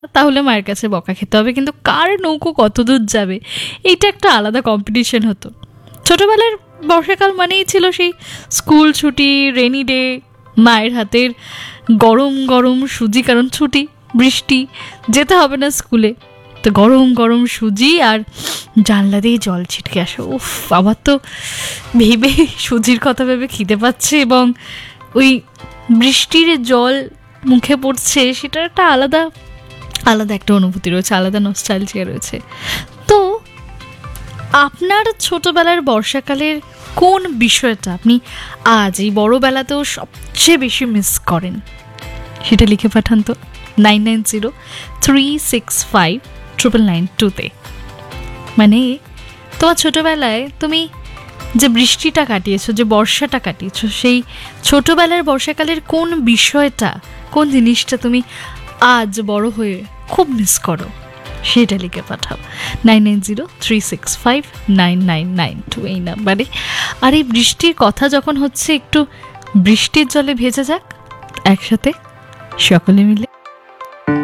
তাহলে মায়ের কাছে বকা খেতে হবে, কিন্তু কার নৌকো কত দূর যাবে এইটা একটা আলাদা কম্পিটিশন হতো। ছোটবেলার বর্ষাকাল মানেই ছিল সেই স্কুল ছুটি, রেনি ডে, মায়ের হাতের গরম গরম সুজি, কারণ ছুটি, বৃষ্টি, যেতে হবে না স্কুলে, তো গরম গরম সুজি আর জানলা দিয়ে জল ছিটকে আসে। উফ, আবার তো ভেবে সুজির কথা ভেবে খিদে পাচ্ছে, এবং ওই বৃষ্টির জল মুখে পড়ছে, সেটার একটা আলাদা আলাদা একটা অনুভূতি রয়েছে, আলাদা নস্টালজিয়া রয়েছে। তো আপনার ছোটবেলার বর্ষাকালের কোন বিষয়টা আপনি আজ এই বড়বেলাতেও সবচেয়ে বেশি মিস করেন, সেটা লিখে পাঠান তো 9903659992-তে। মানে তোমার ছোটবেলায় তুমি যে বৃষ্টিটা কাটিয়েছো, যে বর্ষাটা কাটিয়েছো, সেই ছোটবেলার বর্ষাকালের কোন বিষয়টা, কোন জিনিসটা তুমি আজ বড় হয়ে খুব মিস করো, সেটা লিখে পাঠাও 9903659992 এই নাম্বারে। আর এই বৃষ্টির কথা যখন হচ্ছে, একটু বৃষ্টির জলে ভেজা যাক একসাথে সকলে মিলে।